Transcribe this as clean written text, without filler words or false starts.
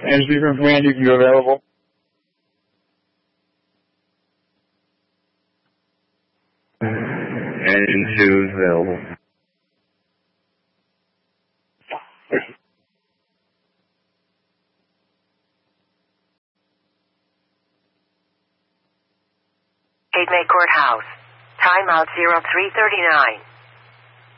Engine from command, you can go available. Engine 2 available. Cape May Courthouse. Timeout 0339.